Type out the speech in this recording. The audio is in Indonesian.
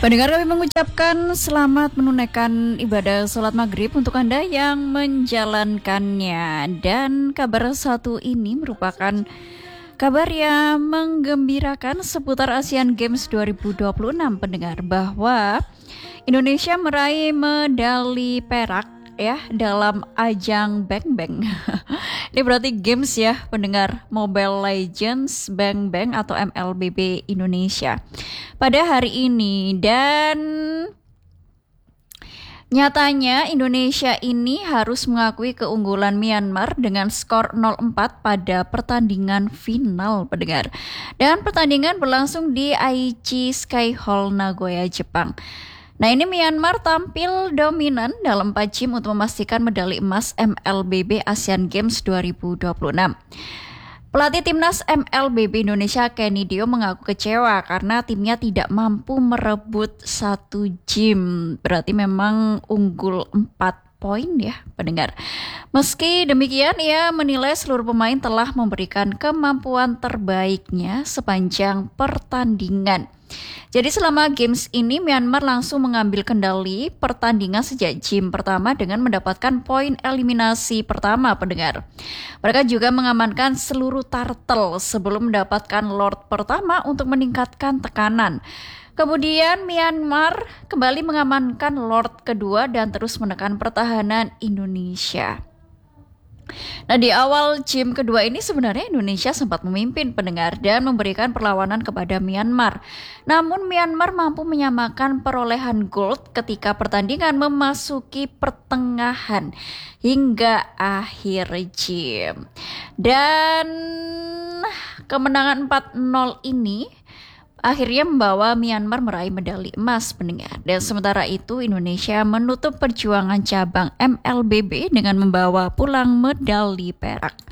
Pendengar, kami mengucapkan selamat menunaikan ibadah sholat maghrib untuk Anda yang menjalankannya. Dan kabar satu ini merupakan kabar yang menggembirakan seputar Asian Games 2026, pendengar, bahwa Indonesia meraih medali perak ya dalam ajang Bang Bang. Ini berarti games ya, pendengar, Mobile Legends Bang Bang atau MLBB Indonesia pada hari ini. Dan nyatanya Indonesia ini harus mengakui keunggulan Myanmar dengan skor 0-4 pada pertandingan final, pendengar. Dan pertandingan berlangsung di Aichi Sky Hall, Nagoya, Jepang. Nah, ini Myanmar tampil dominan dalam 4 game untuk memastikan medali emas MLBB Asian Games 2026. Pelatih timnas MLBB Indonesia Kenny Dio mengaku kecewa karena timnya tidak mampu merebut 1 game. Berarti memang unggul 4 poin ya, pendengar. Meski demikian, ia menilai seluruh pemain telah memberikan kemampuan terbaiknya sepanjang pertandingan. Jadi selama games ini Myanmar langsung mengambil kendali pertandingan sejak game pertama dengan mendapatkan poin eliminasi pertama, pendengar. Mereka juga mengamankan seluruh turtle sebelum mendapatkan Lord pertama untuk meningkatkan tekanan. Kemudian Myanmar kembali mengamankan Lord kedua dan terus menekan pertahanan Indonesia. Nah, di awal game kedua ini sebenarnya Indonesia sempat memimpin, pendengar, dan memberikan perlawanan kepada Myanmar. Namun Myanmar mampu menyamakan perolehan gold ketika pertandingan memasuki pertengahan hingga akhir game. Dan kemenangan 4-0 ini akhirnya membawa Myanmar meraih medali emas, pendengar. Dan sementara itu Indonesia menutup perjuangan cabang MLBB dengan membawa pulang medali perak.